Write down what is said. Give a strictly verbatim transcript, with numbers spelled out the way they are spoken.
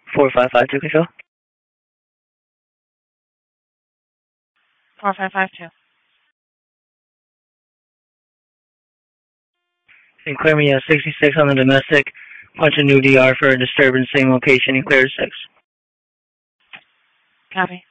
four five five two control. four five five two. And clear me a sixty-six on the domestic. Punch a new D R for a disturbance, same location, and clear six. Copy.